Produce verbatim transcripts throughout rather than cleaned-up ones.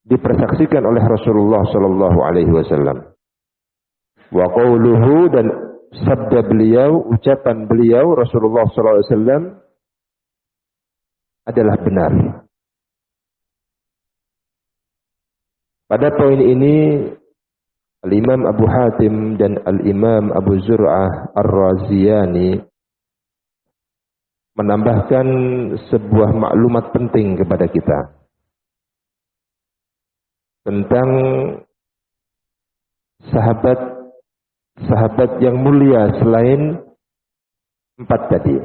dipersaksikan oleh Rasulullah sallallahu alaihi wasallam. Wa qauluhu, dan sabda beliau, ucapan beliau Rasulullah sallallahu alaihi wasallam adalah benar. Pada poin ini Al-Imam Abu Hatim dan Al-Imam Abu Zur'ah Ar-Raziyani menambahkan sebuah maklumat penting kepada kita tentang sahabat sahabat yang mulia selain empat tadi.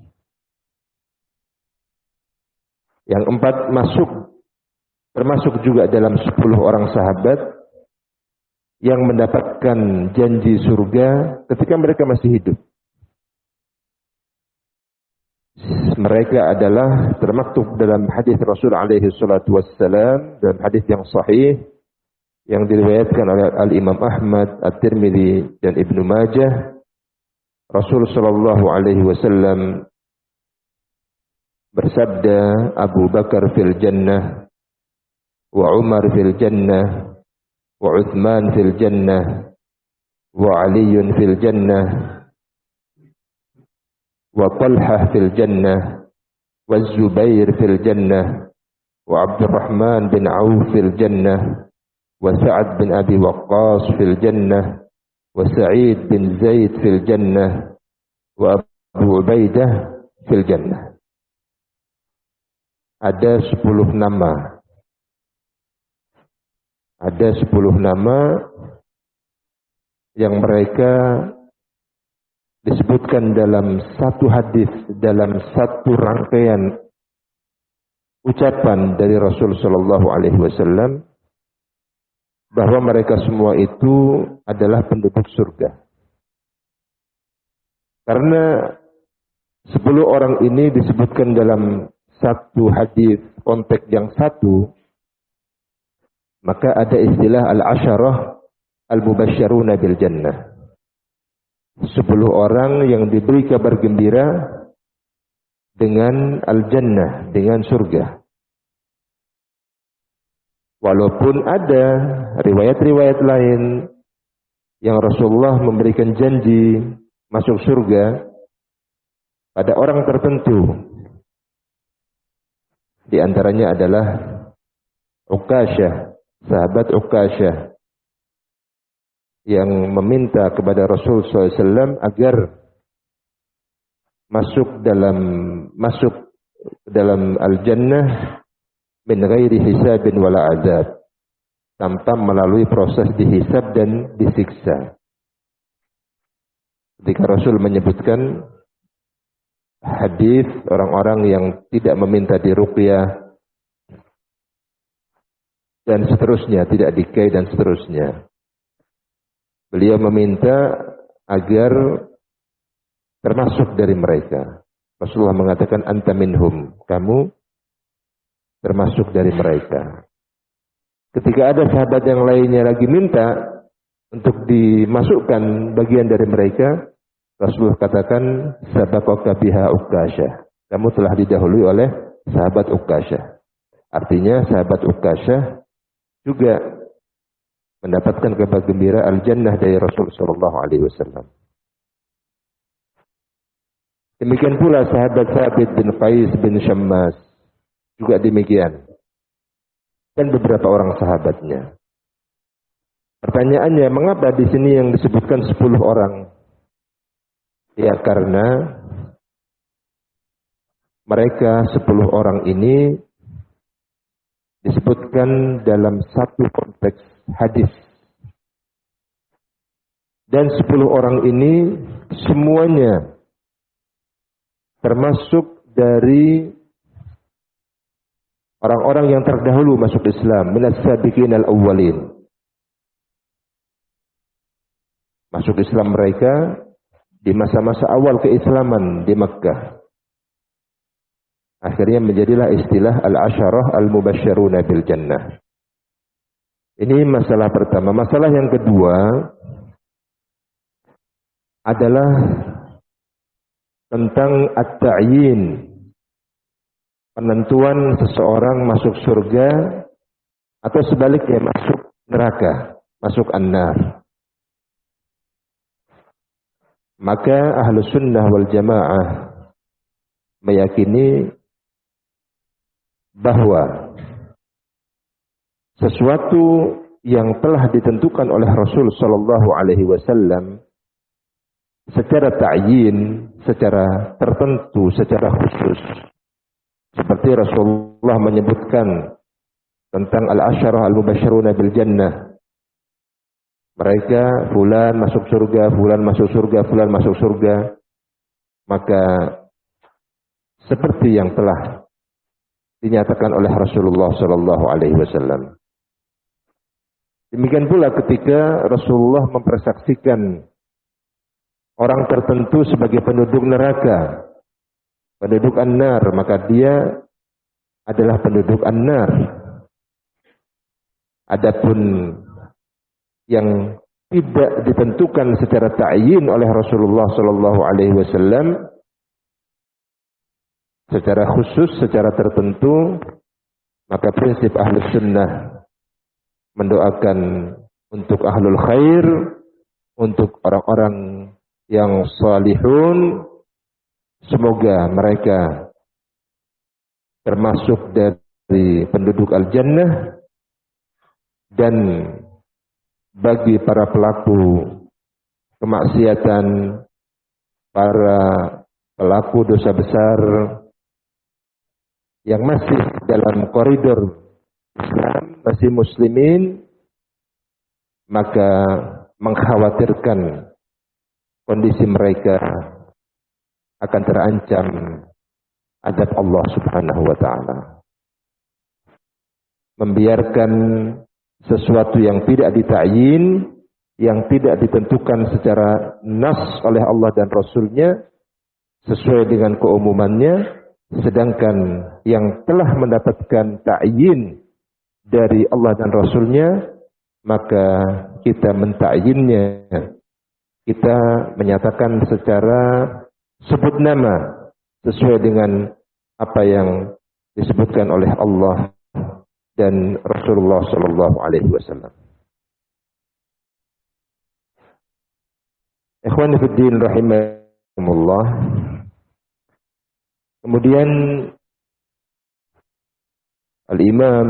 Yang empat masuk, termasuk juga dalam sepuluh orang sahabat yang mendapatkan janji surga ketika mereka masih hidup. Mereka adalah termaktub dalam hadis Rasul alaihi salatu wassalam, dalam hadis yang sahih yang diriwayatkan oleh Al-Imam Ahmad, At-Tirmidzi dan Ibnu Majah. Rasul sallallahu alaihi wasallam bersabda, Abu Bakar fil jannah, wa Umar fil jannah, wa Uthman fil jannah, wa Aliun fil jannah, wa Talhah fil jannah, wa Zubair fil jannah, wa Abdurrahman bin Auf fil jannah, wa Sa'ad bin Abi Waqqas fil jannah, wa Sa'id bin Zaid fil jannah, wa Abu Ubaidah fil jannah. Ada sepuluh nama. Ada sepuluh nama yang mereka disebutkan dalam satu hadis, dalam satu rangkaian ucapan dari Rasul sallallahu alaihi wasallam, bahwa mereka semua itu adalah penduduk surga. Karena sepuluh orang ini disebutkan dalam satu hadis, konteks yang satu, maka ada istilah al-asyarah al-mubasysyaruna bil jannah. Sepuluh orang yang diberi kabar gembira dengan al-jannah, dengan surga. Walaupun ada riwayat-riwayat lain yang Rasulullah memberikan janji masuk surga pada orang tertentu. Di antaranya adalah Uqasyah, sahabat Uqasyah, yang meminta kepada Rasul sallallahu alaihi wasallam agar masuk dalam masuk dalam al-jannah min ghairi hisabin wala azab, tanpa melalui proses dihisab dan disiksa. Ketika Rasul menyebutkan hadis orang-orang yang tidak meminta diruqyah dan seterusnya, tidak dikai dan seterusnya, beliau meminta agar termasuk dari mereka. Rasulullah mengatakan, anta minhum, kamu termasuk dari mereka. Ketika ada sahabat yang lainnya lagi minta untuk dimasukkan bagian dari mereka, Rasulullah katakan, sabaqaka biha Uqasyah, kamu telah didahului oleh sahabat Uqasyah. Artinya sahabat Uqasyah juga mendapatkan kabar gembira al-jannah dari Rasul sallallahu alaihi wasallam. Demikian pula sahabat Thabit bin Qais bin Syammas juga demikian, dan beberapa orang sahabatnya. Pertanyaannya, mengapa di sini yang disebutkan sepuluh orang? Ya, karena mereka sepuluh orang ini disebutkan dalam satu konteks hadis. Dan sepuluh orang ini semuanya termasuk dari orang-orang yang terdahulu masuk Islam, minas sabiqin al-awwalin. Masuk Islam mereka di masa-masa awal keislaman di Makkah. Akhirnya menjadilah istilah al-asyarah al-mubasysyaruna bil jannah. Ini masalah pertama. Masalah yang kedua adalah tentang at-ta'yin, penentuan seseorang masuk surga atau sebaliknya masuk neraka, masuk an-nar. Maka Ahlus Sunnah wal Jamaah meyakini bahwa sesuatu yang telah ditentukan oleh Rasul sallallahu alaihi wasallam secara ta'yin, secara tertentu, secara khusus. Seperti Rasulullah menyebutkan tentang al-asyarah al-mubasysyiruna bil jannah. Mereka fulan masuk surga, fulan masuk surga, fulan masuk surga. Maka seperti yang telah dinyatakan oleh Rasulullah sallallahu alaihi wasallam. Demikian pula ketika Rasulullah mempersaksikan orang tertentu sebagai penduduk neraka, penduduk an-nar, maka dia adalah penduduk an-nar. Adapun yang tidak ditentukan secara ta'yin oleh Rasulullah sallallahu alaihi wasallam secara khusus, secara tertentu, maka prinsip Ahlus Sunnah mendoakan untuk ahlul khair, untuk orang-orang yang salihun, semoga mereka termasuk dari penduduk al-jannah, dan bagi para pelaku kemaksiatan, para pelaku dosa besar yang masih dalam koridor Islam, masih muslimin, maka mengkhawatirkan kondisi mereka akan terancam azab Allah Subhanahu wa taala. Membiarkan sesuatu yang tidak ditakyin, yang tidak ditentukan secara nas oleh Allah dan Rasulnya sesuai dengan keumumannya, sedangkan yang telah mendapatkan takyin dari Allah dan Rasulnya, maka kita mentakyinnya. Kita menyatakan secara sebut nama sesuai dengan apa yang disebutkan oleh Allah dan Rasulullah sallallahu alaihi wasallam. Ikhwani fi din rahimakumullah. Kemudian Al-Imam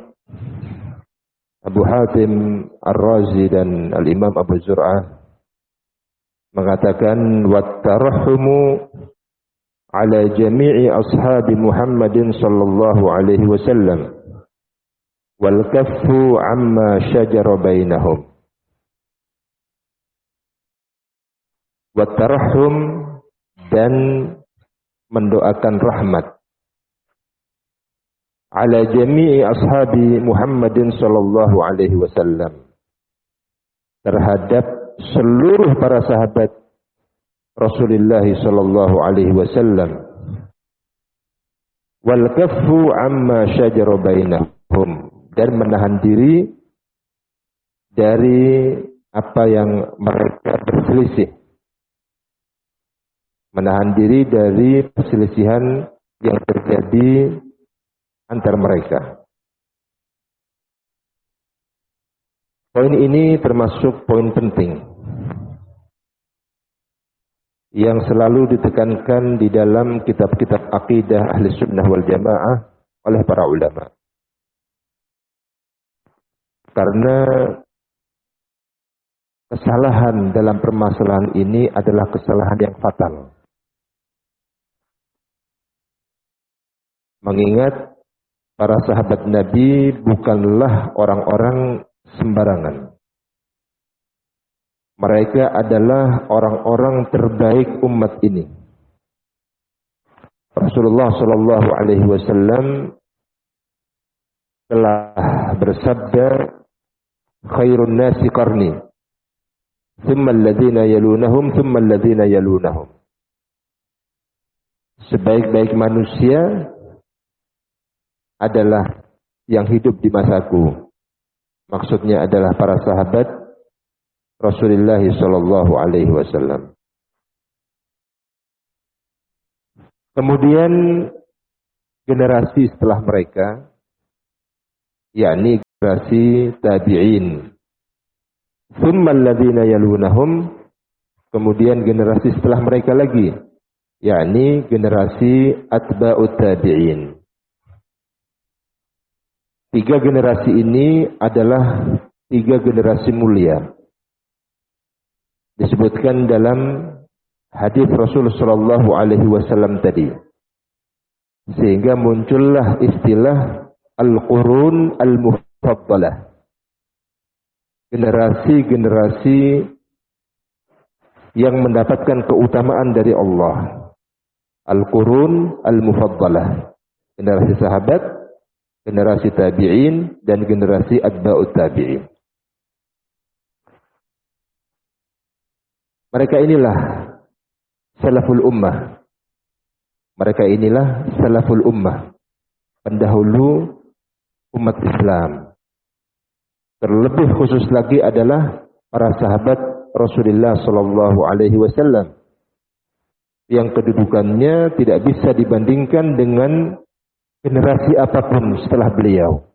Abu Hatim Ar-Razi dan Al-Imam Abu Zur'ah mengatakan wat-tarahhumu ala jami'i ashabi Muhammadin sallallahu alaihi wasallam wal kaffu amma syajara bainahum. Wat-tarahhum, dan mendoakan rahmat ala jami'i ashabi Muhammadin sallallahu alaihi wasallam, terhadap seluruh para sahabat Rasulullah sallallahu alaihi wasallam, wal kaffu amma syajara bainahum, dan menahan diri dari apa yang mereka berselisih, menahan diri dari perselisihan yang terjadi antar mereka. Poin ini termasuk poin penting yang selalu ditekankan di dalam kitab-kitab akidah Ahli Sunnah wal Jamaah oleh para ulama. Karena kesalahan dalam permasalahan ini adalah kesalahan yang fatal. Mengingat para sahabat Nabi bukanlah orang-orang sembarangan. Mereka adalah orang-orang terbaik umat ini. Rasulullah sallallahu alaihi wasallam telah bersabda, khairun nasi qarni, thumma alladhina yalunahum, thumma alladhina yalunahum. Sebaik-baik manusia adalah yang hidup di masaku. Maksudnya adalah para sahabat Rasulullah sallallahu alaihi wasallam. Kemudian generasi setelah mereka, yakni generasi tabi'in. Tsumma alladziina yalunahum, kemudian generasi setelah mereka lagi, yakni generasi atba'ut tabi'in. Tiga generasi ini adalah tiga generasi mulia. Disebutkan dalam hadis Rasul sallallahu alaihi wasallam tadi. Sehingga muncullah istilah al-qurun al-mufaddalah. Generasi-generasi yang mendapatkan keutamaan dari Allah. Al-qurun al-mufaddalah. Generasi sahabat, generasi tabi'in, dan generasi atba'ut tabi'in. Mereka inilah salaful ummah. Mereka inilah salaful ummah, pendahulu umat Islam. Terlebih khusus lagi adalah para sahabat Rasulullah sallallahu alaihi wasallam yang kedudukannya tidak bisa dibandingkan dengan generasi apapun setelah beliau.